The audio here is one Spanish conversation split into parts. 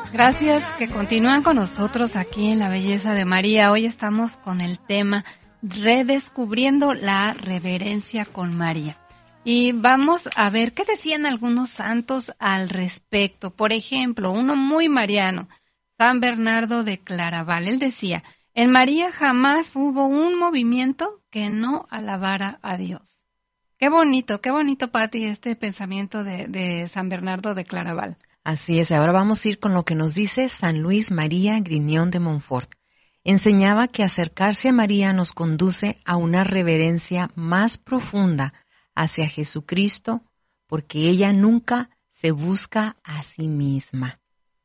Gracias que continúan con nosotros aquí en La Belleza de María. Hoy estamos con el tema Redescubriendo la Reverencia con María. Y vamos a ver qué decían algunos santos al respecto. Por ejemplo, uno muy mariano, San Bernardo de Claraval. Él decía, en María jamás hubo un movimiento que no alabara a Dios. Qué bonito, Pati, este pensamiento de San Bernardo de Claraval. Así es, ahora vamos a ir con lo que nos dice San Luis María Griñón de Montfort. Enseñaba que acercarse a María nos conduce a una reverencia más profunda hacia Jesucristo, porque ella nunca se busca a sí misma.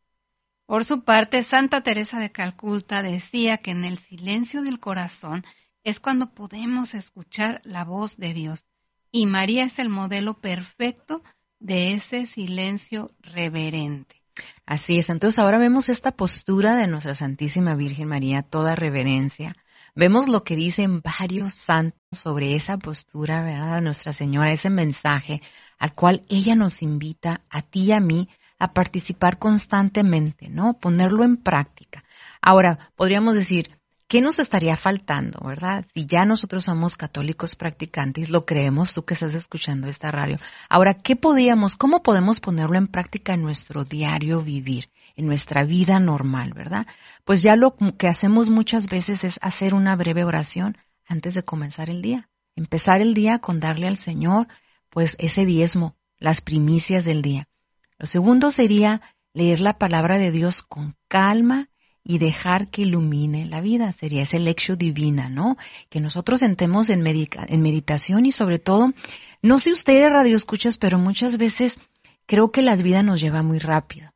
Por su parte, Santa Teresa de Calcuta decía que en el silencio del corazón es cuando podemos escuchar la voz de Dios, y María es el modelo perfecto de ese silencio reverente. Así es, entonces ahora vemos esta postura de nuestra Santísima Virgen María, toda reverencia. Vemos lo que dicen varios santos sobre esa postura, ¿verdad?, de Nuestra Señora, ese mensaje al cual ella nos invita, a ti y a mí, a participar constantemente, ¿no? Ponerlo en práctica. Ahora, podríamos decir, ¿qué nos estaría faltando, verdad? Si ya nosotros somos católicos practicantes, lo creemos, tú que estás escuchando esta radio. Ahora, cómo podemos ponerlo en práctica en nuestro diario vivir, en nuestra vida normal, verdad? Pues ya lo que hacemos muchas veces es hacer una breve oración antes de comenzar el día. Empezar el día con darle al Señor, pues, ese diezmo, las primicias del día. Lo segundo sería leer la palabra de Dios con calma y dejar que ilumine la vida. Sería ese lectio divina, ¿no? Que nosotros entremos en meditación y sobre todo, no sé ustedes radioescuchas, pero muchas veces creo que la vida nos lleva muy rápido.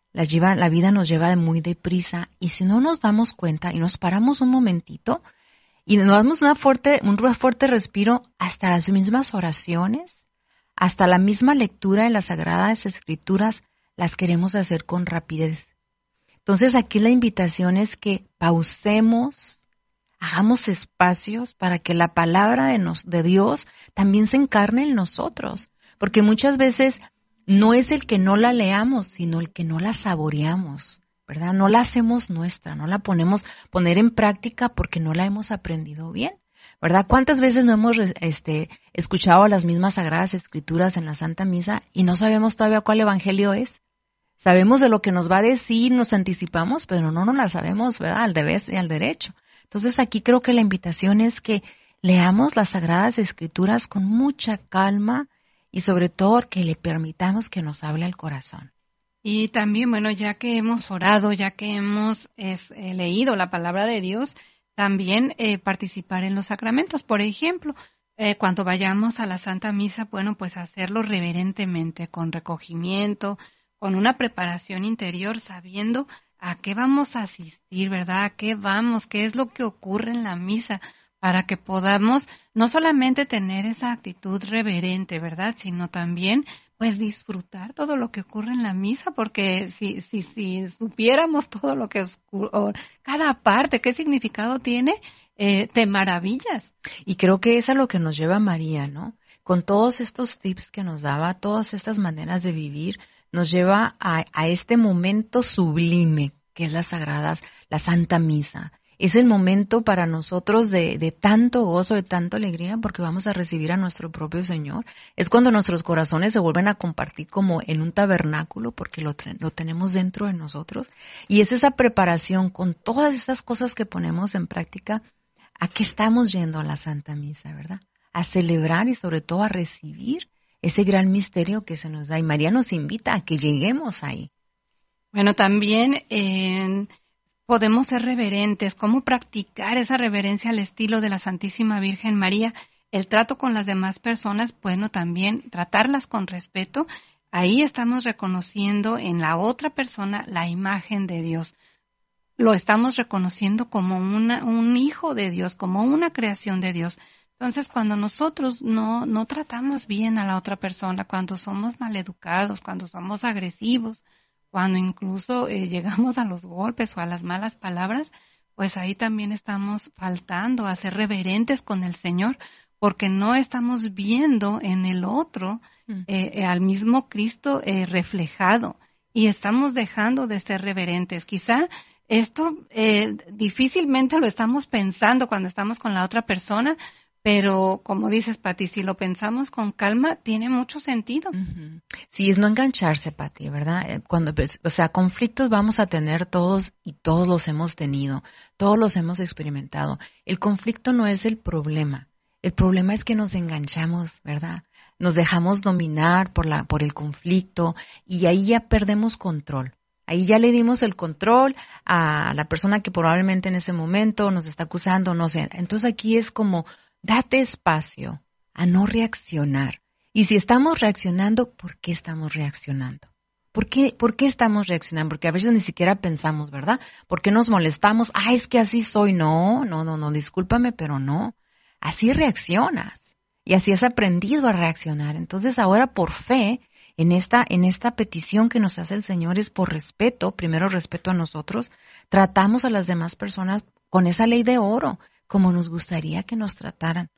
La vida nos lleva muy deprisa y si no nos damos cuenta y nos paramos un momentito y nos damos un fuerte respiro, hasta las mismas oraciones, hasta la misma lectura de las Sagradas Escrituras, las queremos hacer con rapidez. Entonces aquí la invitación es que pausemos, hagamos espacios para que la palabra de Dios también se encarne en nosotros, porque muchas veces no es el que no la leamos, sino el que no la saboreamos, ¿verdad? No la hacemos nuestra, no la poner en práctica porque no la hemos aprendido bien, ¿verdad? ¿Cuántas veces no hemos escuchado las mismas Sagradas Escrituras en la Santa Misa y no sabemos todavía cuál evangelio es? Sabemos de lo que nos va a decir, nos anticipamos, pero no la sabemos, ¿verdad?, al revés y al derecho. Entonces aquí creo que la invitación es que leamos las Sagradas Escrituras con mucha calma y sobre todo que le permitamos que nos hable al corazón. Y también, bueno, ya que hemos orado, ya que hemos leído la palabra de Dios, también participar en los sacramentos. Por ejemplo, cuando vayamos a la Santa Misa, bueno, pues hacerlo reverentemente, con recogimiento, con una preparación interior, sabiendo a qué vamos a asistir, ¿verdad? A qué vamos, qué es lo que ocurre en la misa, para que podamos no solamente tener esa actitud reverente, ¿verdad?, sino también pues disfrutar todo lo que ocurre en la misa, porque si supiéramos todo lo que ocurre, cada parte, qué significado tiene, te maravillas. Y creo que es a lo que nos lleva María, ¿no? Con todos estos tips que nos daba, todas estas maneras de vivir, nos lleva a este momento sublime que es la Santa Misa. Es el momento para nosotros de tanto gozo, de tanta alegría, porque vamos a recibir a nuestro propio Señor. Es cuando nuestros corazones se vuelven a compartir como en un tabernáculo, porque lo tenemos dentro de nosotros. Y es esa preparación con todas esas cosas que ponemos en práctica, a qué estamos yendo a la Santa Misa, ¿verdad? A celebrar y sobre todo a recibir ese gran misterio que se nos da. Y María nos invita a que lleguemos ahí. Bueno, también podemos ser reverentes. ¿Cómo practicar esa reverencia al estilo de la Santísima Virgen María? El trato con las demás personas, bueno, también tratarlas con respeto. Ahí estamos reconociendo en la otra persona la imagen de Dios. Lo estamos reconociendo como un hijo de Dios, como una creación de Dios. Entonces, cuando nosotros no tratamos bien a la otra persona, cuando somos maleducados, cuando somos agresivos, cuando incluso llegamos a los golpes o a las malas palabras, pues ahí también estamos faltando a ser reverentes con el Señor, porque no estamos viendo en el otro al mismo Cristo reflejado. y estamos dejando de ser reverentes. Quizá esto difícilmente lo estamos pensando cuando estamos con la otra persona, pero como dices, Pati, si lo pensamos con calma, tiene mucho sentido. Uh-huh. Sí, es no engancharse, Pati, ¿verdad? Conflictos vamos a tener todos y todos los hemos tenido, todos los hemos experimentado. El conflicto no es el problema es que nos enganchamos, ¿verdad? Nos dejamos dominar por el conflicto y ahí ya perdemos control. Ahí ya le dimos el control a la persona que probablemente en ese momento nos está acusando, no sé. Entonces aquí es como, date espacio a no reaccionar. Y si estamos reaccionando, ¿por qué estamos reaccionando? ¿Por qué estamos reaccionando? Porque a veces ni siquiera pensamos, ¿verdad? ¿Por qué nos molestamos? Es que así soy. No, discúlpame, pero no. Así reaccionas. Y así has aprendido a reaccionar. Entonces ahora por fe, en esta petición que nos hace el Señor es por respeto, primero respeto a nosotros, tratamos a las demás personas con esa ley de oro, como nos gustaría que nos trataran.